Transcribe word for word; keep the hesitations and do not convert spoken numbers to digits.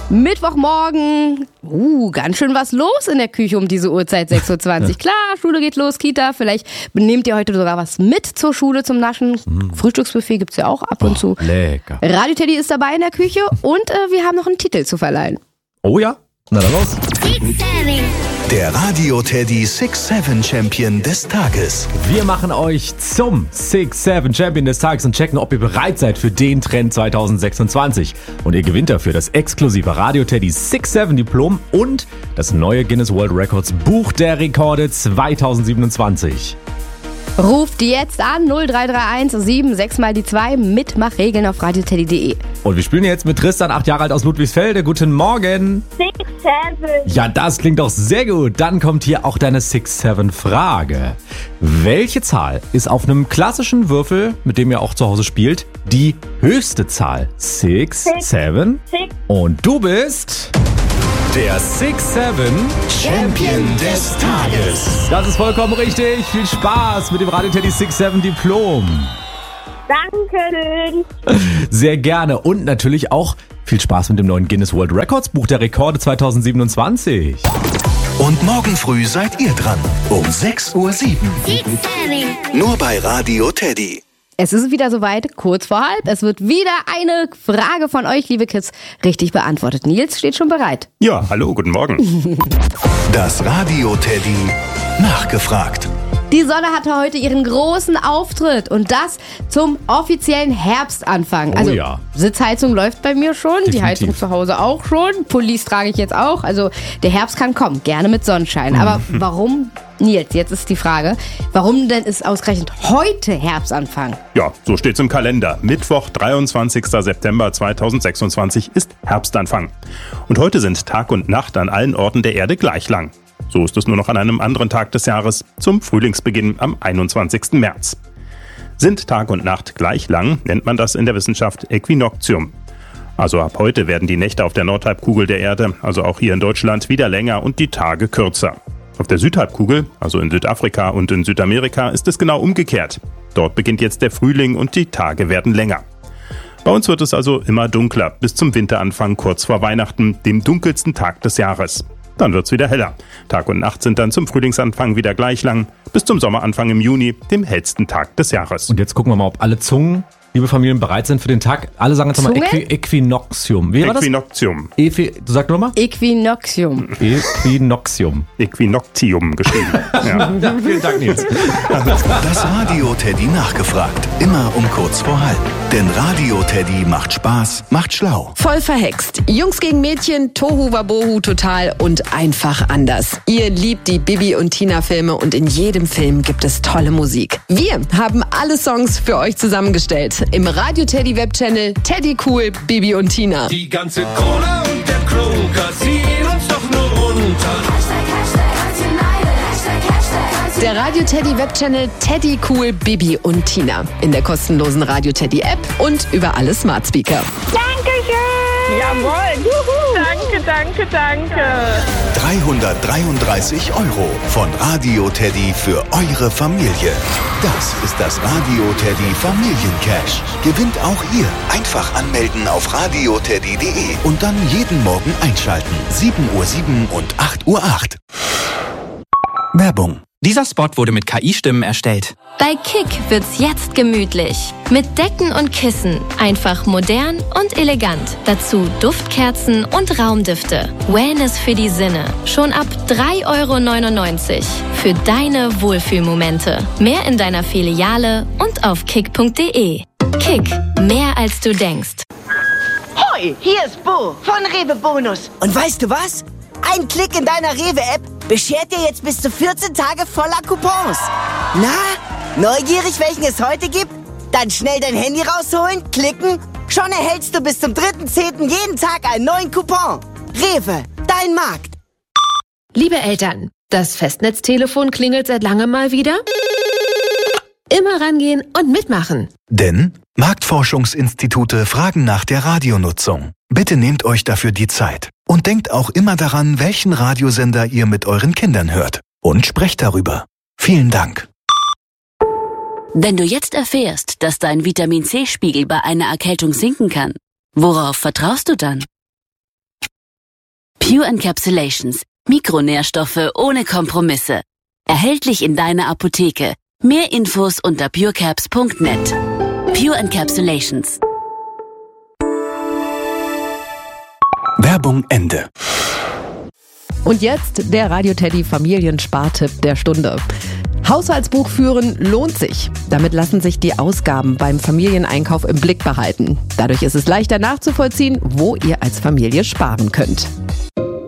Mittwochmorgen. Uh, ganz schön was los in der Küche um diese Uhrzeit, sechs Uhr zwanzig. Ja. Klar, Schule geht los, Kita. Vielleicht nehmt ihr heute sogar was mit zur Schule zum Naschen. Mm. Frühstücksbuffet gibt's ja auch ab und oh, zu. Lecker. Radio Teddy ist dabei in der Küche und äh, wir haben noch einen Titel zu verleihen. Oh ja? Na dann los. Der Radio Teddy six seven Champion des Tages. Wir machen euch zum six seven Champion des Tages und checken, ob ihr bereit seid für den Trend zwanzig sechsundzwanzig. Und ihr gewinnt dafür das exklusive Radio Teddy six seven Diplom und das neue Guinness World Records Buch der Rekorde zwanzig siebenundzwanzig. Ruft jetzt an null drei drei eins sieben sechs mal die zwei. Mitmachregeln auf radioteddy punkt de. Und wir spielen jetzt mit Tristan, acht Jahre alt aus Ludwigsfelde. Guten Morgen. six seven. Ja, das klingt doch sehr gut. Dann kommt hier auch deine six seven Frage. Welche Zahl ist auf einem klassischen Würfel, mit dem ihr auch zu Hause spielt, die höchste Zahl? six, seven. Und du bist... der six seven Champion des Tages. Das ist vollkommen richtig. Viel Spaß mit dem Radio Teddy six seven Diplom. Danke. Sehr gerne. Und natürlich auch viel Spaß mit dem neuen Guinness World Records Buch der Rekorde zwanzig siebenundzwanzig. Und morgen früh seid ihr dran. Um sechs Uhr sieben. Nur bei Radio Teddy. Es ist wieder soweit, kurz vor halb. Es wird wieder eine Frage von euch, liebe Kids, richtig beantwortet. Nils steht schon bereit. Ja, hallo, guten Morgen. Das Radio Teddy nachgefragt. Die Sonne hatte heute ihren großen Auftritt und das zum offiziellen Herbstanfang. Oh also ja. Sitzheizung läuft bei mir schon, Definitiv. Die Heizung zu Hause auch schon, Pullis trage ich jetzt auch. Also der Herbst kann kommen, gerne mit Sonnenschein. Aber warum, Nils, jetzt ist die Frage, warum denn ist ausgerechnet heute Herbstanfang? Ja, so steht's im Kalender. Mittwoch, dreiundzwanzigster September zweitausendsechsundzwanzig ist Herbstanfang. Und heute sind Tag und Nacht an allen Orten der Erde gleich lang. So ist es nur noch an einem anderen Tag des Jahres, zum Frühlingsbeginn am einundzwanzigsten März. Sind Tag und Nacht gleich lang, nennt man das in der Wissenschaft Äquinoktium. Also ab heute werden die Nächte auf der Nordhalbkugel der Erde, also auch hier in Deutschland, wieder länger und die Tage kürzer. Auf der Südhalbkugel, also in Südafrika und in Südamerika, ist es genau umgekehrt. Dort beginnt jetzt der Frühling und die Tage werden länger. Bei uns wird es also immer dunkler, bis zum Winteranfang kurz vor Weihnachten, dem dunkelsten Tag des Jahres. Dann wird's wieder heller. Tag und Nacht sind dann zum Frühlingsanfang wieder gleich lang, bis zum Sommeranfang im Juni, dem hellsten Tag des Jahres. Und jetzt gucken wir mal, ob alle Zungen, liebe Familien, bereit sind für den Tag. Alle sagen jetzt mal Zunge? Äqui- Äquinoktium. Wie war das? Äquinoktium. Equi- du sag nur mal? Äquinoktium. Äquinoktium. Äquinoktium geschrieben. Ja. Ja, vielen Dank, Nils. Das Radio Teddy nachgefragt. Immer um kurz vor halb. Denn Radio Teddy macht Spaß, macht schlau. Voll verhext. Jungs gegen Mädchen, Tohu Wabohu total und einfach anders. Ihr liebt die Bibi und Tina Filme und in jedem Film gibt es tolle Musik. Wir haben alle Songs für euch zusammengestellt. Im Radio Teddy Webchannel Teddy Cool, Bibi und Tina. Die ganze Cola und der Kroger ziehen uns doch nur runter. Der Radio Teddy Webchannel Teddy Cool, Bibi und Tina. In der kostenlosen Radio Teddy App und über alle Smart Speaker. Dankeschön. Jawohl. Juhu. Danke, danke, danke. dreihundertdreiunddreißig Euro von Radio Teddy für eure Familie. Das ist das Radio Teddy Familiencash. Gewinnt auch ihr. Einfach anmelden auf radioteddy punkt de und dann jeden Morgen einschalten. sieben Uhr sieben und acht Uhr acht. Werbung. Dieser Spot wurde mit K I-Stimmen erstellt. Bei Kick wird's jetzt gemütlich. Mit Decken und Kissen. Einfach modern und elegant. Dazu Duftkerzen und Raumdüfte. Wellness für die Sinne. Schon ab drei Euro neunundneunzig. Für deine Wohlfühlmomente. Mehr in deiner Filiale und auf kick punkt de. Kick. Mehr als du denkst. Hoi, hier ist Bo von Rewe Bonus. Und weißt du was? Ein Klick in deiner Rewe-App beschert dir jetzt bis zu vierzehn Tage voller Coupons. Na, neugierig, welchen es heute gibt? Dann schnell dein Handy rausholen, klicken. Schon erhältst du bis zum dritten zehnten jeden Tag einen neuen Coupon. Rewe, dein Markt. Liebe Eltern, das Festnetztelefon klingelt seit langem mal wieder. Immer rangehen und mitmachen. Denn Marktforschungsinstitute fragen nach der Radionutzung. Bitte nehmt euch dafür die Zeit. Und denkt auch immer daran, welchen Radiosender ihr mit euren Kindern hört. Und sprecht darüber. Vielen Dank. Wenn du jetzt erfährst, dass dein Vitamin-C-Spiegel bei einer Erkältung sinken kann, worauf vertraust du dann? Pure Encapsulations. Mikronährstoffe ohne Kompromisse. Erhältlich in deiner Apotheke. Mehr Infos unter purecaps punkt net. Pure Encapsulations. Werbung Ende. Und jetzt der Radio Teddy Familienspartipp der Stunde. Haushaltsbuch führen lohnt sich. Damit lassen sich die Ausgaben beim Familieneinkauf im Blick behalten. Dadurch ist es leichter nachzuvollziehen, wo ihr als Familie sparen könnt.